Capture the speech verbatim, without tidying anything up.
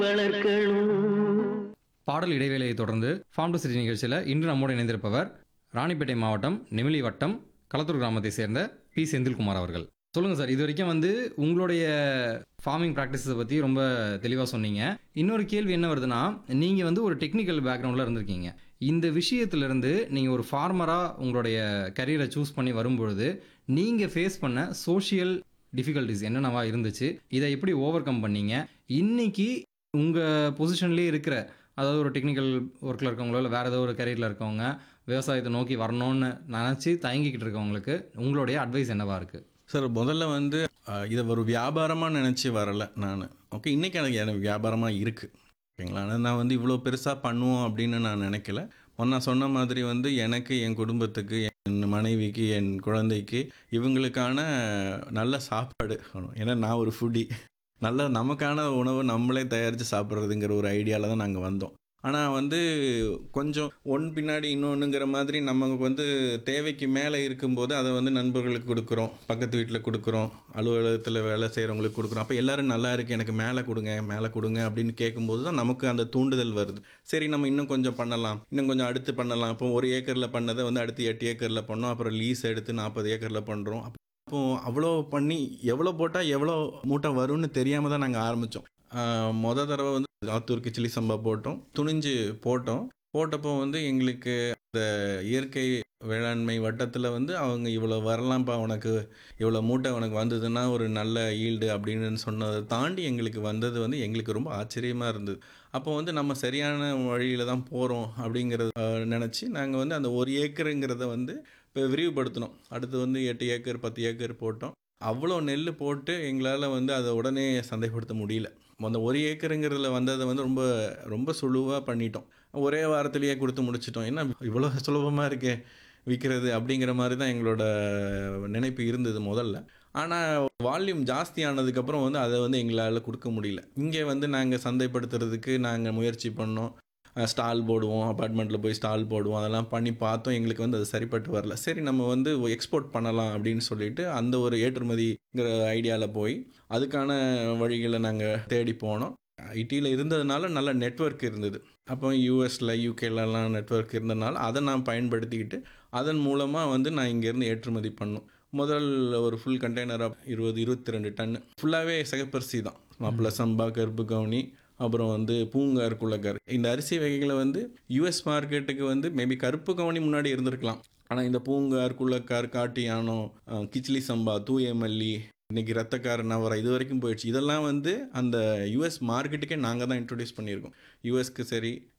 வளர்க்கணும். பாடல் இடைவேளையை தொடர்ந்து ஃபார்ம் டு சிட்டி நிகழ்ச்சியில் இன்று நம்மோடு இணைந்திருப்பவர் ராணிப்பேட்டை மாவட்டம் நெமிலி வட்டம் களத்தூர் கிராமத்தை சேர்ந்த பி செந்தில்குமார் அவர்கள். சொல்லுங்கள் சார், இது வரைக்கும் வந்து உங்களுடைய ஃபார்மிங் ப்ராக்டிஸை பற்றி ரொம்ப தெளிவாக சொன்னீங்க. இன்னொரு கேள்வி என்ன வருதுன்னா, நீங்கள் வந்து ஒரு டெக்னிக்கல் பேக்ரவுண்டில் இருந்திருக்கீங்க. இந்த விஷயத்திலிருந்து நீங்கள் ஒரு ஃபார்மராக உங்களுடைய கரியரை சூஸ் பண்ணி வரும்பொழுது நீங்கள் ஃபேஸ் பண்ண சோஷியல் டிஃபிகல்ட்டிஸ் என்னென்னவா இருந்துச்சு, இதை எப்படி ஓவர் கம் பண்ணீங்க? இன்னைக்கு உங்கள் பொசிஷன்லேயே இருக்கிற, அதாவது ஒரு டெக்னிக்கல் ஒர்க்கில் இருக்கவங்களோ இல்லை வேறு ஏதோ ஒரு கரியரில் இருக்கவங்க விவசாயத்தை நோக்கி வரணும்னு நினச்சி தயங்கிக்கிட்டு இருக்கவங்களுக்கு உங்களுடைய அட்வைஸ் என்னவா இருக்குது? சார், முதல்ல வந்து அஹ், இதை ஒரு வியாபாரமாக நினச்சி வரலை நான். ஓகே, இன்றைக்கி எனக்கு எனக்கு வியாபாரமாக இருக்குது. ஓகேங்களா, ஆனால் நான் வந்து இவ்வளோ பெருசாக பண்ணுவோம் அப்படின்னு நான் நினைக்கல. நான் சொன்ன மாதிரி வந்து எனக்கு, என் குடும்பத்துக்கு, என் மனைவிக்கு, என் குழந்தைக்கு இவங்களுக்கான நல்ல சாப்பாடு வேணும். ஏன்னா நான் ஒரு ஃபுட்டி. நல்ல நமக்கான உணவு நம்மளே தயாரித்து சாப்பிட்றதுங்கிற ஒரு ஐடியாவில் தான் நாங்கள் வந்தோம். ஆனால் வந்து கொஞ்சம் ஒன் பின்னாடி இன்னொன்றுங்கிற மாதிரி நமக்கு வந்து தேவைக்கு மேலே இருக்கும்போது அதை வந்து நண்பர்களுக்கு கொடுக்குறோம், பக்கத்து வீட்டில் கொடுக்குறோம், அலுவலகத்தில் வேலை செய்கிறவங்களுக்கு கொடுக்குறோம். அப்போ எல்லோரும் நல்லா இருக்குது, எனக்கு மேலே கொடுங்க மேலே கொடுங்க அப்படின்னு கேட்கும்போது தான் நமக்கு அந்த தூண்டுதல் வருது. சரி, நம்ம இன்னும் கொஞ்சம் பண்ணலாம், இன்னும் கொஞ்சம் அடுத்து பண்ணலாம். இப்போ ஒரு ஏக்கரில் பண்ணதை வந்து அடுத்து எட்டு ஏக்கரில் பண்ணோம், அப்புறம் லீஸ் எடுத்து நாற்பது ஏக்கரில் பண்ணுறோம். அப்போது அவ்வளோ பண்ணி எவ்வளோ போட்டால் எவ்வளோ மூட்டை வரும்னு தெரியாமல் தான் நாங்கள் ஆரம்பித்தோம். மொதல் தடவை வந்து ஆத்தூர் கிச்சிலி சம்பா போட்டோம், துணிஞ்சு போட்டோம். போட்டப்போ வந்து எங்களுக்கு இந்த இயற்கை வேளாண்மை வட்டத்தில் வந்து அவங்க இவ்வளோ வரலாம்ப்பா, உனக்கு இவ்வளோ மூட்டை உனக்கு வந்ததுன்னா ஒரு நல்ல ஈல்டு அப்படின்னு சொன்னதை தாண்டி எங்களுக்கு வந்தது வந்து எங்களுக்கு ரொம்ப ஆச்சரியமாக இருந்தது. அப்போ வந்து நம்ம சரியான வழியில் தான் போகிறோம் அப்படிங்கிறத நினச்சி நாங்கள் வந்து அந்த ஒரு ஏக்கருங்கிறத வந்து இப்போ விரிவுபடுத்தினோம். அடுத்து வந்து எட்டு ஏக்கர் பத்து ஏக்கர் போட்டோம். அவ்வளோ நெல் போட்டு எங்களால் வந்து அதை உடனே சந்தைப்படுத்த முடியல. அந்த ஒரு ஏக்கருங்கிறதுல வந்ததை வந்து ரொம்ப ரொம்ப சுழுவாக பண்ணிட்டோம். ஒரே வாரத்திலேயே கொடுத்து முடிச்சிட்டோம். ஏன்னா இவ்வளோ சுலபமாக இருக்கே விற்கிறது அப்படிங்கிற மாதிரி தான் எங்களோட நினைப்பு இருந்தது முதல்ல. ஆனால் வால்யூம் ஜாஸ்தி ஆனதுக்கப்புறம் வந்து அதை வந்து எங்களால் கொடுக்க முடியல. இங்கே வந்து நாங்கள் சந்தைப்படுத்துறதுக்கு நாங்கள் முயற்சி பண்ணோம். ஸ்டால் போடுவோம், அப்பார்ட்மெண்ட்டில் போய் ஸ்டால் போடுவோம், அதெல்லாம் பண்ணி பார்த்தோம். எங்களுக்கு வந்து அது சரிப்பட்டு வரல. சரி, நம்ம வந்து எக்ஸ்போர்ட் பண்ணலாம் அப்படின்னு சொல்லிட்டு அந்த ஒரு ஏற்றுமதிங்கிற ஐடியாவில் போய் அதுக்கான வழிகளை நாங்கள் தேடி போனோம். ஐடியில் இருந்ததுனால நல்ல நெட்வொர்க் இருந்தது. அப்போ யூஎஸில் யூகேலலாம் நெட்வொர்க் இருந்ததுனால அதை நான் பயன்படுத்திக்கிட்டு அதன் மூலமாக வந்து நான் இங்கேருந்து ஏற்றுமதி பண்ணோம். முதல் ஒரு ஃபுல் கண்டெய்னராக இருபது இருபத்தி ரெண்டு டன்னு ஃபுல்லாகவே சிகப்பரிசி தான். மாப்பிள்ளை சம்பா, கருப்பு கவுனி, அப்புறம் வந்து பூங்கார், குள்ளக்கார், இந்த அரிசி வகைகளை வந்து யூஎஸ் மார்க்கெட்டுக்கு வந்து மேபி கருப்பு கவுனி முன்னாடி இருந்திருக்கலாம். ஆனால் இந்த பூங்கார், குள்ளக்கார், காட்டு யானம், கிச்சிலி சம்பா, தூய மல்லி, இன்றைக்கி ரத்தக்கார நவரா, இது வரைக்கும் போயிடுச்சு. இதெல்லாம் வந்து அந்த யூஎஸ் மார்க்கெட்டுக்கே நாங்கள் தான் இன்ட்ரடியூஸ் பண்ணியிருக்கோம். யூஎஸ்க்கு சரி,